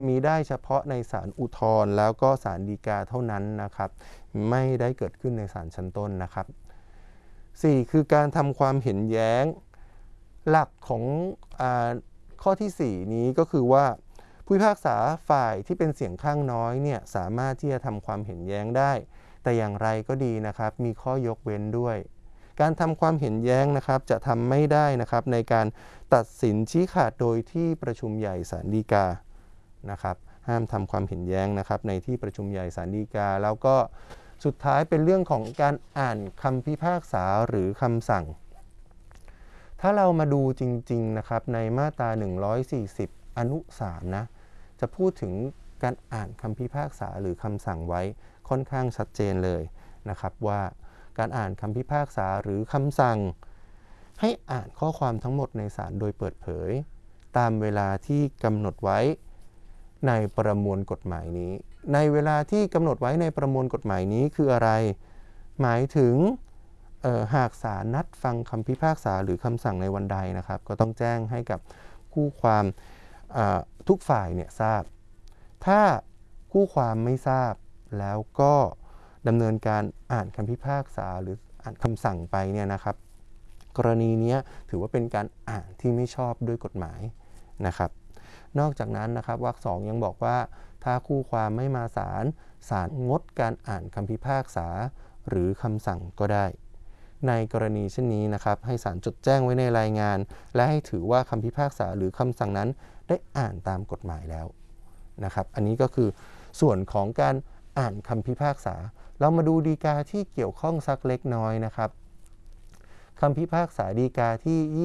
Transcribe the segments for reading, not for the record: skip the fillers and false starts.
มีได้เฉพาะในศาลอุทธรณ์แล้วก็ศาลฎีกาเท่านั้นนะครับไม่ได้เกิดขึ้นในศาลชั้นต้นนะครับ4คือการทำความเห็นแย้งหลักของข้อที่4นี้ก็คือว่าผู้พิพากษาฝ่ายที่เป็นเสียงข้างน้อยเนี่ยสามารถที่จะทำความเห็นแย้งได้แต่อย่างไรก็ดีนะครับมีข้อยกเว้นด้วยการทำความเห็นแย้งนะครับจะทำไม่ได้นะครับในการตัดสินชี้ขาดโดยที่ประชุมใหญ่ศาลฎีกานะครับห้ามทำความเห็นแย้งนะครับในที่ประชุมใหญ่ศาลฎีกาแล้วก็สุดท้ายเป็นเรื่องของการอ่านคำพิพากษาหรือคำสั่งถ้าเรามาดูจริงๆนะครับในมาตรา140อนุ3นะจะพูดถึงการอ่านคำพิพากษาหรือคำสั่งไว้ค่อนข้างชัดเจนเลยนะครับว่าการอ่านคำพิพากษาหรือคำสั่งให้อ่านข้อความทั้งหมดในศาลโดยเปิดเผยตามเวลาที่กำหนดไว้ในประมวลกฎหมายนี้ในเวลาที่กำหนดไว้ในประมวลกฎหมายนี้คืออะไรหมายถึงหากศาลนัดฟังคำพิพากษาหรือคำสั่งในวันใดนะครับก็ต้องแจ้งให้กับคู่ความทุกฝ่ายเนี่ยทราบถ้าคู่ความไม่ทราบแล้วก็ดำเนินการอ่านคำพิพากษาหรืออ่านคำสั่งไปเนี่ยนะครับกรณีนี้ถือว่าเป็นการอ่านที่ไม่ชอบด้วยกฎหมายนะครับนอกจากนั้นนะครับวรรค2ยังบอกว่าถ้าคู่ความไม่มาศาลงดการอ่านคำพิพากษาหรือคำสั่งก็ได้ในกรณีเช่นนี้นะครับให้ศาลจดแจ้งไว้ในรายงานและให้ถือว่าคำพิพากษาหรือคำสั่งนั้นได้อ่านตามกฎหมายแล้วนะครับอันนี้ก็คือส่วนของการอ่านคำพิพากษาเรามาดูฎีกาที่เกี่ยวข้องสักเล็กน้อยนะครับคำพิพากษาฎีกาที่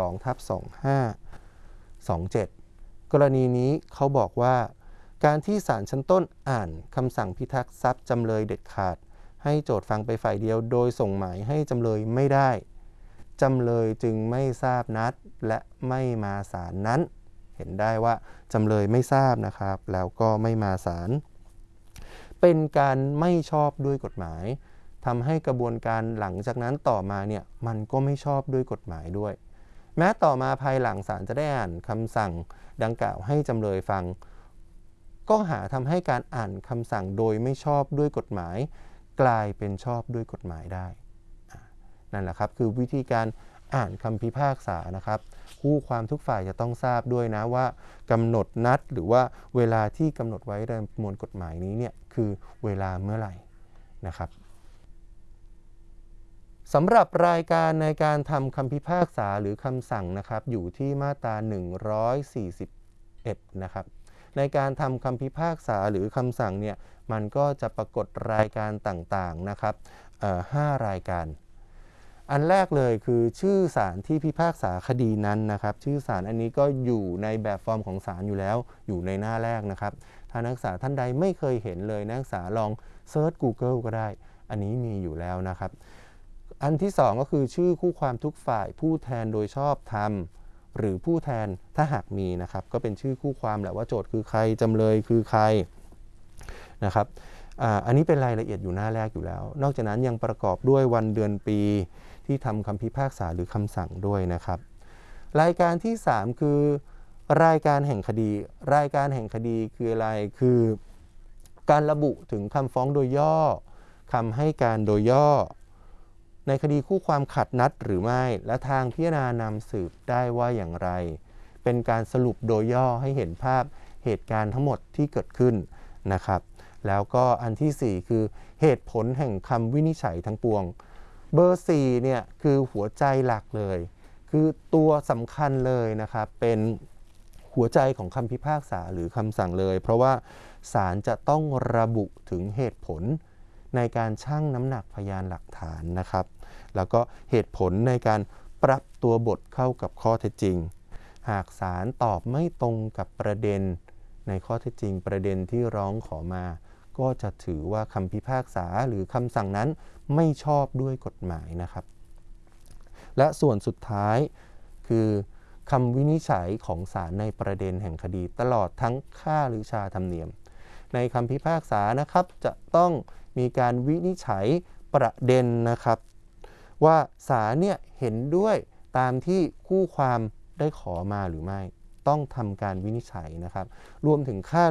22/2527กรณีนี้เขาบอกว่าการที่ศาลชั้นต้นอ่านคำสั่งพิทักษ์ทรัพย์จำเลยเด็ดขาดให้โจทก์ฟังไปฝ่ายเดียวโดยส่งหมายให้จำเลยไม่ได้จำเลยจึงไม่ทราบนัดและไม่มาศาลนั้นเห็นได้ว่าจำเลยไม่ทราบนะครับแล้วก็ไม่มาศาลเป็นการไม่ชอบด้วยกฎหมายทำให้กระบวนการหลังจากนั้นต่อมาเนี่ยมันก็ไม่ชอบด้วยกฎหมายด้วยแม้ต่อมาภายหลังศาลจะได้อ่านคำสั่งดังกล่าวให้จำเลยฟังก็หาทำให้การอ่านคำสั่งโดยไม่ชอบด้วยกฎหมายกลายเป็นชอบด้วยกฎหมายได้นั่นแหละครับคือวิธีการอ่านคำพิพากษานะครับคู่ความทุกฝ่ายจะต้องทราบด้วยนะว่ากำหนดนัดหรือว่าเวลาที่กำหนดไว้ในประมวลกฎหมายนี้เนี่ยคือเวลาเมื่อไหร่นะครับสำหรับรายการในการทำคำพิพากษาหรือคำสั่งนะครับอยู่ที่มาตรา141นะครับในการทำคำพิพากษาหรือคำสั่งเนี่ยมันก็จะปรากฏรายการต่างๆนะครับ5รายการอันแรกเลยคือชื่อศาลที่พิพากษาคดีนั้นนะครับชื่อศาลอันนี้ก็อยู่ในแบบฟอร์มของศาลอยู่แล้วอยู่ในหน้าแรกนะครับถ้านักศึกษาท่านใดไม่เคยเห็นเลยนักศึกษาลองเซิร์ช Google ก็ได้อันนี้มีอยู่แล้วนะครับอันที่2ก็คือชื่อคู่ความทุกฝ่ายผู้แทนโดยชอบธรรมหรือผู้แทนถ้าหากมีนะครับก็เป็นชื่อคู่ความแหละว่าโจทก์คือใครจำเลยคือใครนะครับอันนี้เป็นรายละเอียดอยู่หน้าแรกอยู่แล้วนอกจากนั้นยังประกอบด้วยวันเดือนปีที่ทำคำพิพากษาหรือคำสั่งด้วยนะครับรายการที่3คือรายการแห่งคดีรายการแห่งคดีคืออะไรคือการระบุถึงคำฟ้องโดยย่อคำให้การโดยย่อในคดีคู่ความขัดนัดหรือไม่และทางพิจารณานำสืบได้ว่าอย่างไรเป็นการสรุปโดยย่อให้เห็นภาพเหตุการณ์ทั้งหมดที่เกิดขึ้นนะครับแล้วก็อันที่4คือเหตุผลแห่งคำวินิจฉัยทั้งปวงเบอร์4เนี่ยคือหัวใจหลักเลยคือตัวสำคัญเลยนะครับเป็นหัวใจของคำพิพากษาหรือคำสั่งเลยเพราะว่าศาลจะต้องระบุถึงเหตุผลในการชั่งน้ำหนักพยานหลักฐานนะครับแล้วก็เหตุผลในการปรับตัวบทเข้ากับข้อเท็จจริงหากศาลตอบไม่ตรงกับประเด็นในข้อเท็จจริงประเด็นที่ร้องขอมาก็จะถือว่าคำพิพากษาหรือคำสั่งนั้นไม่ชอบด้วยกฎหมายนะครับและส่วนสุดท้ายคือคำวินิจฉัยของศาลในประเด็นแห่งคดีตลอดทั้งค่าหรือชาธรรมเนียมในคำพิพากษานะครับจะต้องมีการวินิจฉัยประเด็นนะครับว่าศาลเนี่ยเห็นด้วยตามที่คู่ความได้ขอมาหรือไม่ต้องทำการวินิจฉัยนะครับรวมถึงค่า